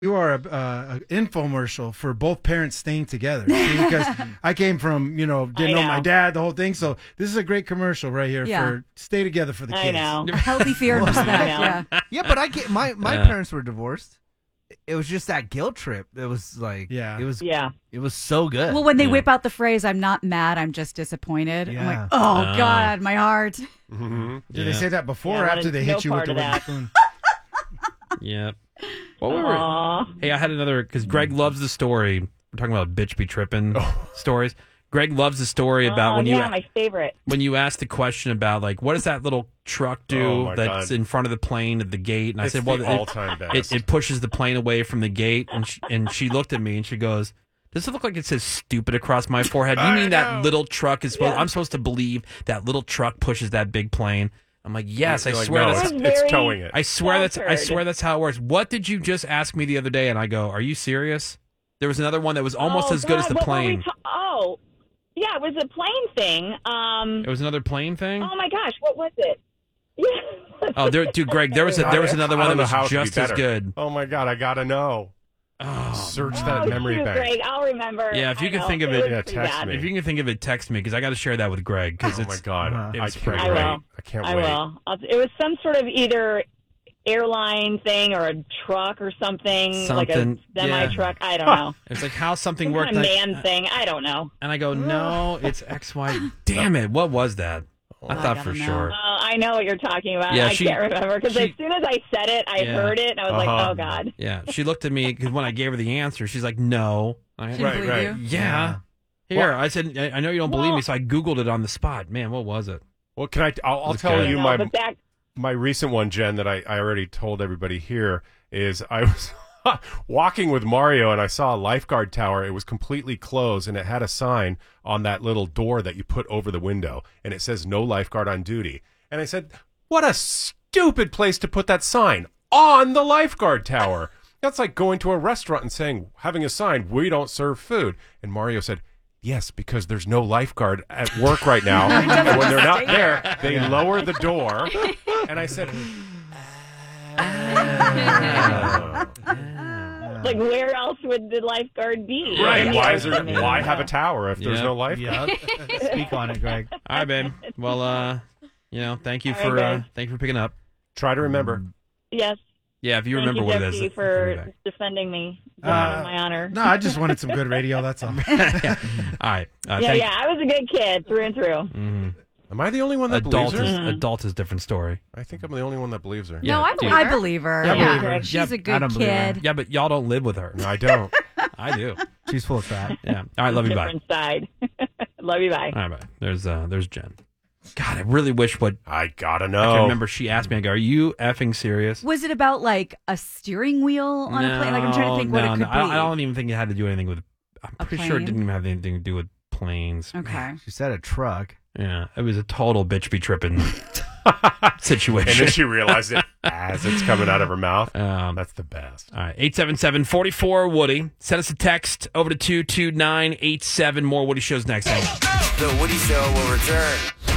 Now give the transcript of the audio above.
You are a infomercial for both parents staying together. See, because I came from, didn't know my dad, the whole thing. So this is a great commercial right here for stay together for the kids. I know. Healthy fear and respect. Yeah, but my parents were divorced. It was just that guilt trip. It was like, it was so good. Well, when they whip out the phrase, I'm not mad, I'm just disappointed. I'm like, oh, God, my heart. Mm-hmm. Did they say that before or after they hit you with the wooden spoon? Yep. Well, hey, I had another, because Greg loves the story. We're talking about bitch be tripping stories. Greg loves the story about my favorite. When you asked the question about, like, what does that little truck do that's in front of the plane at the gate? And I said, well, all-time best. It pushes the plane away from the gate. And she looked at me and she goes, does it look like it says stupid across my forehead? You mean that little truck is I'm supposed to believe that little truck pushes that big plane? I'm like, yes, I swear it's towing it. I swear that's how it works. What did you just ask me the other day? And I go, are you serious? There was another one that was almost as good as the plane. Yeah, it was a plane thing. It was another plane thing? Oh my gosh, what was it? Dude, Greg, there was another one that was just as good. Oh my God, I gotta know. Search that memory bank. Greg, I'll remember. Yeah, if you can think of it, text me. If you can think of it, text me because I got to share that with Greg. Oh my God, it was I can't wait. I can't wait. I will. It was some sort of either airline thing or a truck or something like a semi truck. I don't know. It's like how something some worked. Kind of man thing. I don't know. And I go, no, it's XY. Damn it! What was that? I thought for sure. I know what you're talking about. Yeah, I can't remember because as soon as I said it, I heard it and I was like, oh God. Yeah, she looked at me because when I gave her the answer, she's like, no. Right. Yeah. Here, I said, I know you don't believe me, so I Googled it on the spot. Man, what was it? Well, I'll tell you my recent one, Jen, that I already told everybody here is I was walking with Mario and I saw a lifeguard tower. It was completely closed and it had a sign on that little door that you put over the window and it says no lifeguard on duty. And I said, what a stupid place to put that sign on the lifeguard tower. That's like going to a restaurant and having a sign, we don't serve food. And Mario said, yes, because there's no lifeguard at work right now. And when they're not there, they lower the door. And I said, like, where else would the lifeguard be? Right. Why have a tower if there's no lifeguard? Speak on it, Greg. All right, babe. Well, thank you for picking up. Try to remember. Yes. Yeah, if you remember what it is. Thank you for defending me. My honor. No, I just wanted some good radio, that's all. All right. I was a good kid through and through. Mm-hmm. Am I the only one that believes her? Adult is a different story. I think I'm the only one that believes her. No, I believe her. Yeah. She's a good kid. Yeah, but y'all don't live with her. No, I don't. I do. She's full of crap. Yeah. All right, love you, bye. Different side. Love you, bye. All right, bye. There's Jen. God, I really wish I gotta I know. can remember she asked me, I go, are you effing serious? Was it about like a steering wheel on a plane? Like I'm trying to think what it could be. I don't even think it had to do anything with. I'm pretty sure it didn't even have anything to do with planes. Okay. She said a truck. Yeah, it was a total bitch be tripping situation. And then she realized it as it's coming out of her mouth. That's the best. All right, 877-44-WOODY. Send us a text over to 22987. More Woody Shows next. The Woody Show will return.